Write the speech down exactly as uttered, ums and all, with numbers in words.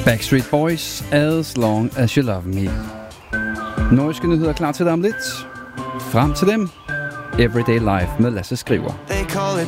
Backstreet Boys, As Long As You Love Me. Norske nyheder klar til dig om lidt. Frem til dem, Everyday Life med Lasse Skriver.